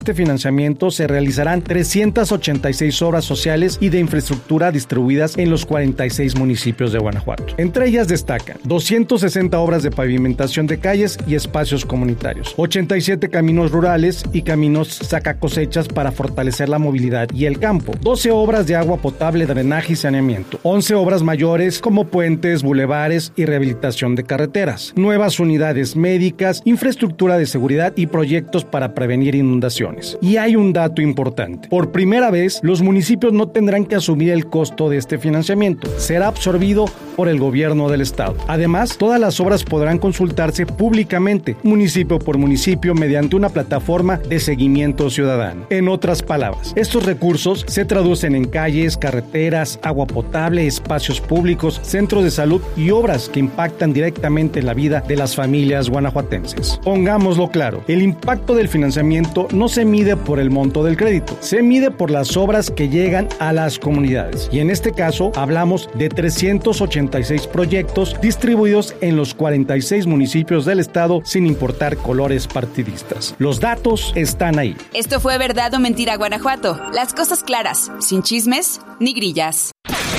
Este financiamiento se realizarán 386 obras sociales y de infraestructura distribuidas en los 46 municipios de Guanajuato. Entre ellas destacan 260 obras de pavimentación de calles y espacios comunitarios, 87 caminos rurales y caminos sacacosechas para fortalecer la movilidad y el campo, 12 obras de agua potable, drenaje y saneamiento, 11 obras mayores como puentes, bulevares y rehabilitación de carreteras, nuevas unidades médicas, infraestructura de seguridad y proyectos para prevenir inundaciones. Y hay un dato importante. Por primera vez, los municipios no tendrán que asumir el costo de este financiamiento. Será absorbido por el gobierno del estado. Además, todas las obras podrán consultarse públicamente, municipio por municipio, mediante una plataforma de seguimiento ciudadano. En otras palabras, estos recursos se traducen en calles, carreteras, agua potable, espacios públicos, centros de salud y obras que impactan directamente en la vida de las familias guanajuatenses. Pongámoslo claro, el impacto del financiamiento no se mide por el monto del crédito, se mide por las obras que llegan a las comunidades. Y en este caso hablamos de 386 proyectos distribuidos en los 46 municipios del estado sin importar colores partidistas. Los datos están ahí. Esto fue Verdad o Mentira Guanajuato. Las cosas claras, sin chismes ni grillas.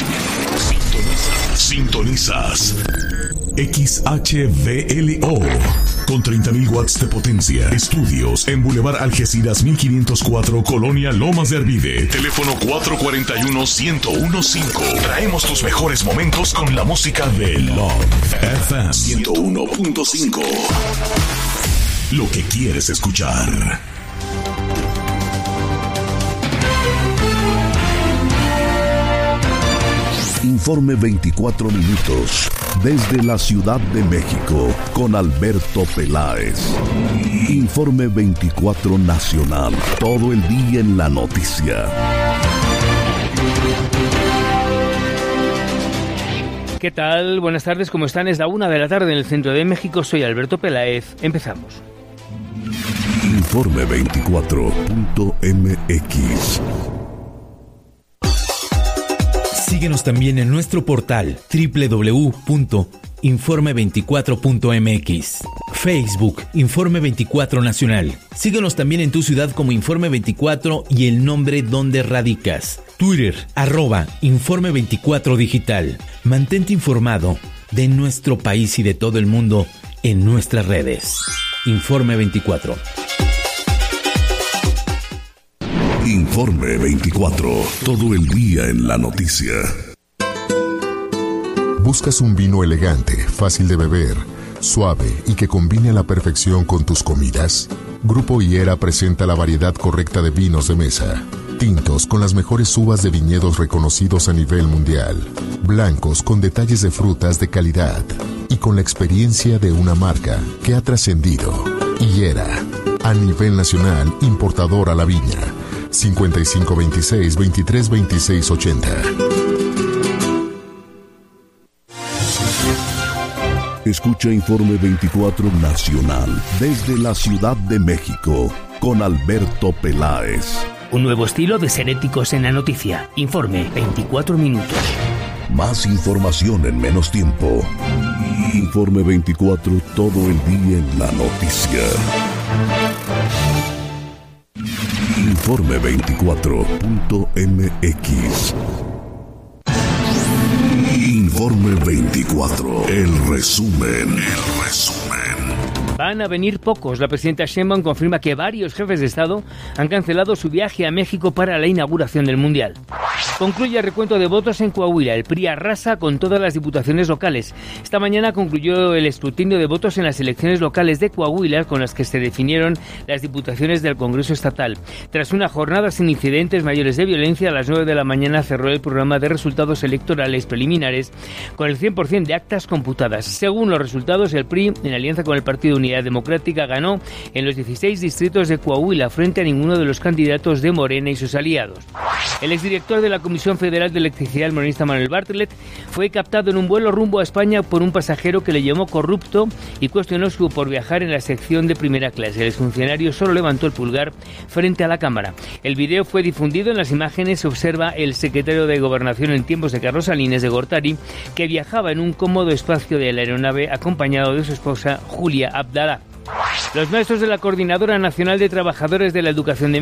Sintonizas XHVLO con 30.000 watts de potencia. Estudios en Boulevard Algeciras 1504, Colonia Lomas de Arvide. Teléfono 441-1015. Traemos tus mejores momentos con la música de Love FM 101.5. Lo que quieres escuchar. Informe 24 minutos desde la Ciudad de México con Alberto Peláez. Informe 24 nacional, todo el día en la noticia. ¿Qué tal? Buenas tardes, ¿cómo están? Es la 1 de la tarde en el centro de México. Soy Alberto Peláez. Empezamos. Informe 24.mx. Síguenos también en nuestro portal www.informe24.mx. Facebook, Informe 24 Nacional. Síguenos también en tu ciudad como Informe 24 y el nombre donde radicas. Twitter, @Informe 24 Digital. Mantente informado de nuestro país y de todo el mundo en nuestras redes. Informe 24. Informe 24. Todo el día en la noticia. ¿Buscas un vino elegante, fácil de beber, suave y que combine a la perfección con tus comidas? Grupo Higuera presenta la variedad correcta de vinos de mesa. Tintos con las mejores uvas de viñedos reconocidos a nivel mundial. Blancos con detalles de frutas de calidad. Y con la experiencia de una marca que ha trascendido. Higuera, a nivel nacional, importador a la viña. 5526-232680. Escucha Informe 24 Nacional desde la Ciudad de México con Alberto Peláez. Un nuevo estilo de ser éticos en la noticia. Informe 24 minutos. Más información en menos tiempo. Informe 24, todo el día en la noticia. Informe 24.mx. Informe 24. El resumen. Van a venir pocos. La presidenta Sheinbaum confirma que varios jefes de Estado han cancelado su viaje a México para la inauguración del Mundial. Concluye el recuento de votos en Coahuila. El PRI arrasa con todas las diputaciones locales. Esta mañana concluyó el escrutinio de votos en las elecciones locales de Coahuila, con las que se definieron las diputaciones del Congreso Estatal. Tras una jornada sin incidentes mayores de violencia, a las 9 de la mañana cerró el programa de resultados electorales preliminares con el 100% de actas computadas. Según los resultados, el PRI, en alianza con el Partido Unidad Democrática, ganó en los 16 distritos de Coahuila frente a ninguno de los candidatos de Morena y sus aliados. El exdirector de la Comisión Federal de Electricidad, el morenista Manuel Bartlett, fue captado en un vuelo rumbo a España por un pasajero que le llamó corrupto y cuestionó su por viajar en la sección de primera clase. El exfuncionario solo levantó el pulgar frente a la cámara. El video fue difundido. En las imágenes se observa el secretario de Gobernación en tiempos de Carlos Salinas de Gortari, que viajaba en un cómodo espacio de la aeronave acompañado de su esposa Julia Abdalá. Los maestros de la Coordinadora Nacional de Trabajadores de la Educación de